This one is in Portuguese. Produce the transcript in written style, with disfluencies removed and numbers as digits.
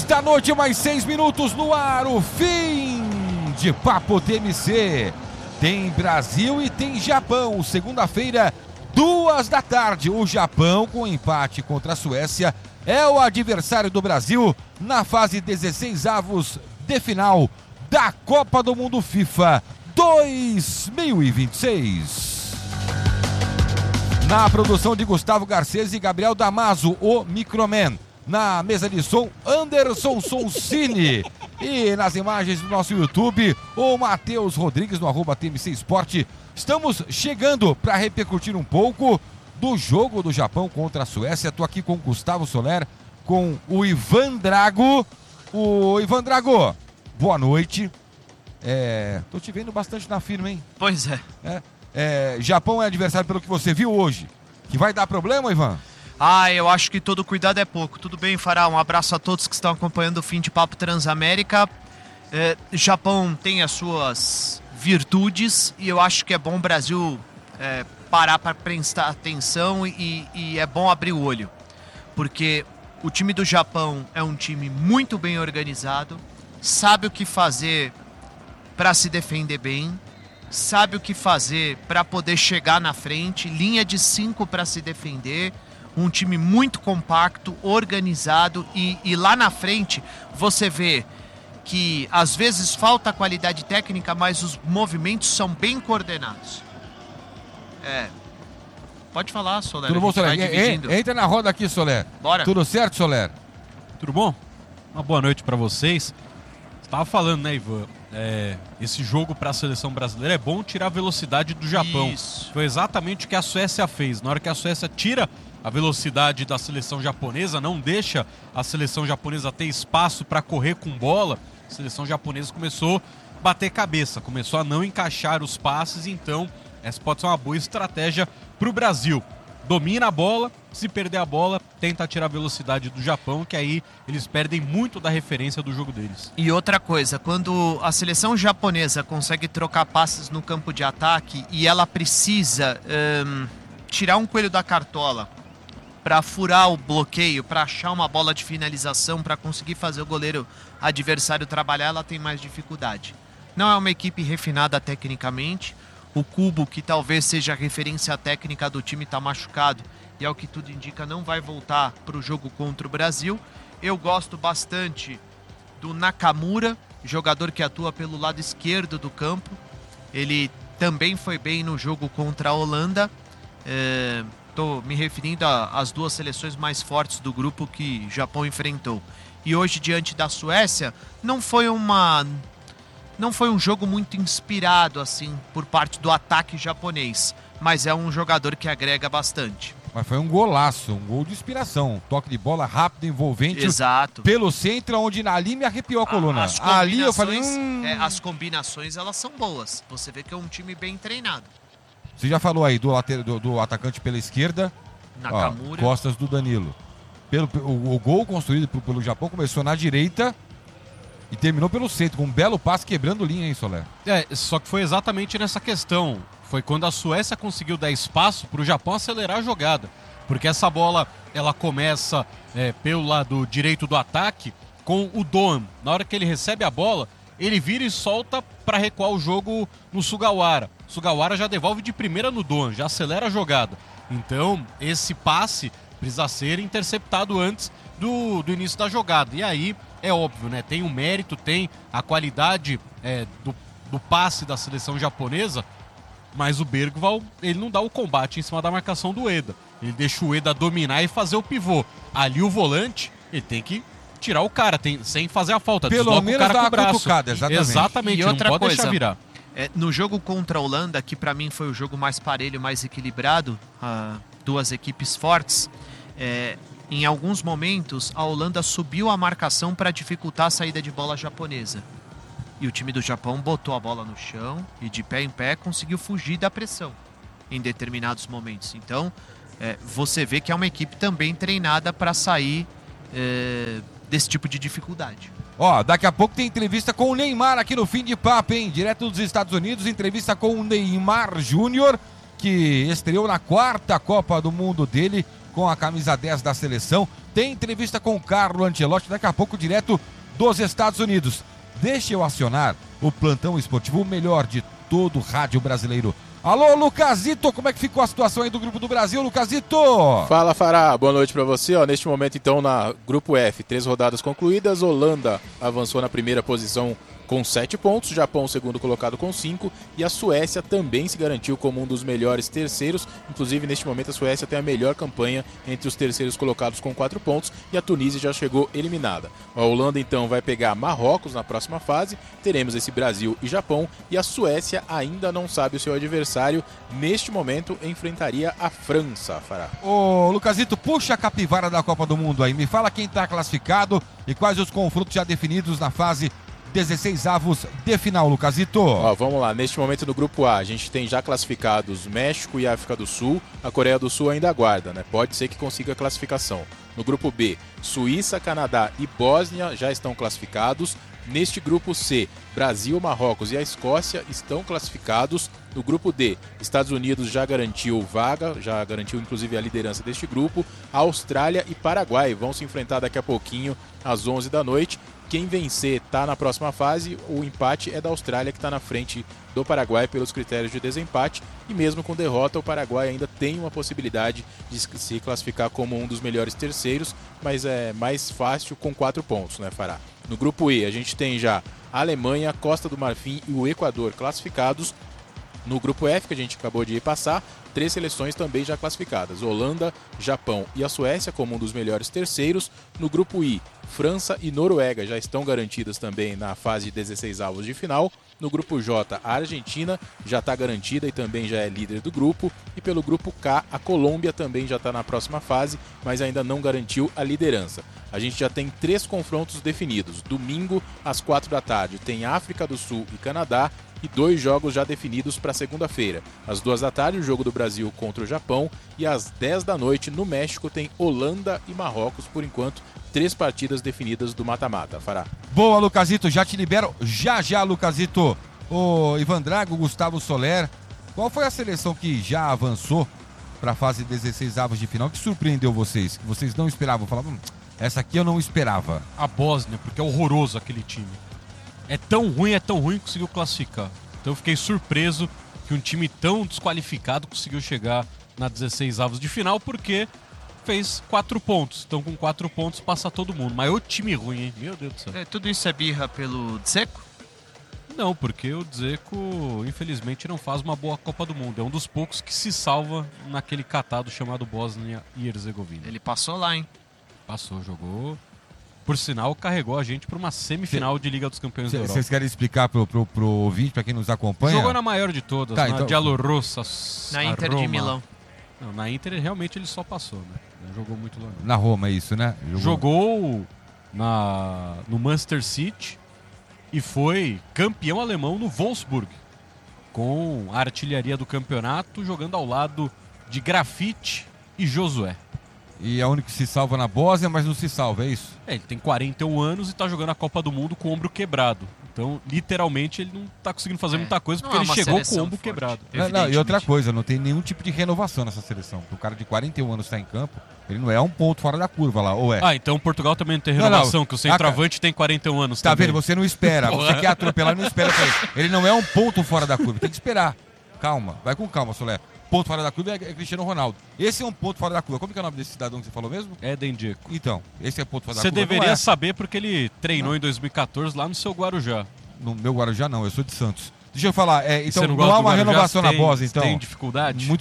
10 da noite, mais 6 minutos no ar, o fim de Papo TMC. Tem Brasil e tem Japão, segunda-feira, 2 da tarde. O Japão, com empate contra a Suécia, é o adversário do Brasil na fase 16avos de final da Copa do Mundo FIFA 2026. Na produção de Gustavo Garcês e Gabriel Damaso, o Microman. Na mesa de som, Anderson Sonsini. E nas imagens do nosso YouTube, o Matheus Rodrigues no @TMC Esporte. Estamos chegando para repercutir um pouco do jogo do Japão contra a Suécia. Estou aqui com o Gustavo Soler, com o Ivan Drago. O Ivan Drago, boa noite. Tô te vendo bastante na firma, hein? Pois é. Japão é adversário pelo que você viu hoje. Que vai dar problema, Ivan? Eu acho que todo cuidado é pouco. Tudo bem, Fará? Um abraço a todos que estão acompanhando o fim de Papo Transamérica. Japão tem as suas virtudes e eu acho que é bom o Brasil parar para prestar atenção e é bom abrir o olho. Porque o time do Japão é um time muito bem organizado, sabe o que fazer para se defender bem, sabe o que fazer para poder chegar na frente, linha de 5 para se defender, um time muito compacto, organizado e lá na frente você vê que às vezes falta qualidade técnica, mas os movimentos são bem coordenados. Pode falar, Soler. Tudo bom, Soler? Entra na roda aqui, Soler. Bora. Tudo certo, Soler? Tudo bom? Uma boa noite para vocês. Você estava falando, né, Ivan? Esse jogo para a seleção brasileira é bom tirar a velocidade do Japão. Isso. Foi exatamente o que a Suécia fez. Na hora que a Suécia tira a velocidade da seleção japonesa, não deixa a seleção japonesa ter espaço para correr com bola, a seleção japonesa começou a bater cabeça, começou a não encaixar os passes, então essa pode ser uma boa estratégia para o Brasil. Domina a bola, se perder a bola, tenta tirar a velocidade do Japão, que aí eles perdem muito da referência do jogo deles. E outra coisa, quando a seleção japonesa consegue trocar passes no campo de ataque e ela precisa tirar um coelho da cartola para furar o bloqueio, para achar uma bola de finalização, para conseguir fazer o goleiro adversário trabalhar, ela tem mais dificuldade. Não é uma equipe refinada tecnicamente. O Kubo, que talvez seja a referência técnica do time, está machucado e, ao que tudo indica, não vai voltar para o jogo contra o Brasil. Eu gosto bastante do Nakamura, jogador que atua pelo lado esquerdo do campo. Ele também foi bem no jogo contra a Holanda. Estou me referindo às duas seleções mais fortes do grupo que o Japão enfrentou. E hoje, diante da Suécia, não foi um jogo muito inspirado assim por parte do ataque japonês, mas é um jogador que agrega bastante. Mas foi um golaço, um gol de inspiração, um toque de bola rápido, envolvente. Exato. Pelo centro, onde ali me arrepiou a coluna. Ali eu falei... As combinações, elas são boas. Você vê que é um time bem treinado. Você já falou aí do atacante pela esquerda, Nakamura. Costas do Danilo. O gol construído pelo Japão começou na direita e terminou pelo centro, com um belo passe quebrando linha, hein, Soler? Só que foi exatamente nessa questão. Foi quando a Suécia conseguiu dar espaço para o Japão acelerar a jogada. Porque essa bola, ela começa pelo lado direito do ataque com o Doan. Na hora que ele recebe a bola, ele vira e solta para recuar o jogo no Sugawara. O Sugawara já devolve de primeira no Doan, já acelera a jogada. Então, esse passe precisa ser interceptado antes do início da jogada. E aí, é óbvio, né? Tem o mérito, tem a qualidade do passe da seleção japonesa, mas o Bergvall, ele não dá o combate em cima da marcação do Ueda. Ele deixa o Ueda dominar e fazer o pivô. Ali o volante, ele tem que tirar o cara, sem fazer a falta. Pelo menos o cara dá com o uma braço. cutucada, Exatamente, e não outra pode coisa, deixar virar. No jogo contra a Holanda, que para mim foi o jogo mais parelho, mais equilibrado, duas equipes fortes, em alguns momentos a Holanda subiu a marcação para dificultar a saída de bola japonesa. E o time do Japão botou a bola no chão e de pé em pé conseguiu fugir da pressão em determinados momentos. Então, você vê que é uma equipe também treinada para sair desse tipo de dificuldade. Daqui a pouco tem entrevista com o Neymar aqui no Fim de Papo, hein? Direto dos Estados Unidos, entrevista com o Neymar Júnior, que estreou na 4ª Copa do Mundo dele com a camisa 10 da seleção. tem entrevista com o Carlo Ancelotti daqui a pouco, direto dos Estados Unidos. Deixa eu acionar o plantão esportivo, o melhor de todo o rádio brasileiro. Alô, Lucasito, como é que ficou a situação aí do Grupo do Brasil, Lucasito? Fala, Fará, boa noite pra você. Neste momento, então, na Grupo F, 3 rodadas concluídas. Holanda avançou na primeira posição com 7 pontos, Japão segundo colocado com 5 e a Suécia também se garantiu como um dos melhores terceiros. Inclusive, neste momento, a Suécia tem a melhor campanha entre os terceiros colocados com 4 pontos e a Tunísia já chegou eliminada. A Holanda, então, vai pegar Marrocos na próxima fase, teremos esse Brasil e Japão, e a Suécia ainda não sabe o seu adversário. Neste momento, enfrentaria a França, Fará. Ô, Lucasito, puxa a capivara da Copa do Mundo aí, me fala quem está classificado e quais os confrontos já definidos na fase 16avos de final, Lucasito. Vamos lá, neste momento no Grupo A, a gente tem já classificados México e África do Sul. A Coreia do Sul ainda aguarda, né? Pode ser que consiga a classificação. No Grupo B, Suíça, Canadá e Bósnia já estão classificados. Neste Grupo C, Brasil, Marrocos e a Escócia estão classificados. No Grupo D, Estados Unidos já garantiu vaga, já garantiu inclusive a liderança deste grupo. A Austrália e Paraguai vão se enfrentar daqui a pouquinho, às 11 da noite. Quem vencer está na próxima fase, o empate é da Austrália, que está na frente do Paraguai pelos critérios de desempate, e mesmo com derrota o Paraguai ainda tem uma possibilidade de se classificar como um dos melhores terceiros, mas é mais fácil com 4 pontos, né, Fará? No Grupo E a gente tem já a Alemanha, Costa do Marfim e o Equador classificados. No Grupo F, que a gente acabou de passar, 3 seleções também já classificadas. Holanda, Japão e a Suécia como um dos melhores terceiros. No Grupo I, França e Noruega já estão garantidas também na fase de 16avos de final. No Grupo J, a Argentina já está garantida e também já é líder do grupo. E pelo Grupo K, a Colômbia também já está na próxima fase, mas ainda não garantiu a liderança. A gente já tem 3 confrontos definidos. Domingo, às 4 da tarde, tem África do Sul e Canadá. E 2 jogos já definidos para segunda-feira. Às 2 da tarde, o jogo do Brasil contra o Japão. E às 10 da noite, no México, tem Holanda e Marrocos. Por enquanto, 3 partidas definidas do mata-mata. Fará. Boa, Lucasito, já te libero. Já, Lucasito. Ô, Ivan Drago, Gustavo Soler, qual foi a seleção que já avançou para a fase 16avos de final que surpreendeu vocês? Que vocês não esperavam? Falavam, essa aqui eu não esperava. A Bósnia, porque é horroroso aquele time. É tão ruim que conseguiu classificar. Então eu fiquei surpreso que um time tão desqualificado conseguiu chegar na 16avos de final, porque fez 4 pontos. Então com 4 pontos passa todo mundo. Mas o time ruim, hein? Meu Deus do céu. Tudo isso é birra pelo Dzeko? Não, porque o Dzeko, infelizmente, não faz uma boa Copa do Mundo. É um dos poucos que se salva naquele catado chamado Bósnia e Herzegovina. Ele passou lá, hein? Passou, jogou. Por sinal, carregou a gente para uma semifinal de Liga dos Campeões da Europa. Vocês querem explicar pro ouvinte, para quem nos acompanha? Jogou na maior de todas, tá, na então... Giallorossa, na Inter Roma. de Milão. Não, na Inter realmente ele só passou, né? Não jogou muito lá. Não. Na Roma, é isso, né? Jogou no Manchester City e foi campeão alemão no Wolfsburg, com a artilharia do campeonato, jogando ao lado de Grafite e Josué. E é o único que se salva na Bósnia, mas não se salva, é isso? Ele tem 41 anos e tá jogando a Copa do Mundo com o ombro quebrado. Então, literalmente, ele não tá conseguindo fazer muita coisa porque ele chegou com o ombro quebrado. Não, e outra coisa, não tem nenhum tipo de renovação nessa seleção. O cara de 41 anos está em campo, ele não é um ponto fora da curva lá, ou é? Então Portugal também não tem renovação, que o centroavante tem 41 anos tá também. Vendo? Você não espera, você quer atropelar e não espera pra ele. Ele não é um ponto fora da curva, tem que esperar. Calma, vai com calma, Soler. Ponto fora da curva é Cristiano Ronaldo. Esse é um ponto fora da curva. Como que é o nome desse cidadão que você falou mesmo? Eden Dzeko. Então, esse é ponto fora da curva. Você deveria é. saber porque ele treinou em 2014 lá no seu Guarujá. No meu Guarujá não, eu sou de Santos. Deixa eu falar, então não há uma Guarujá, renovação na Bósnia, então. Tem dificuldade?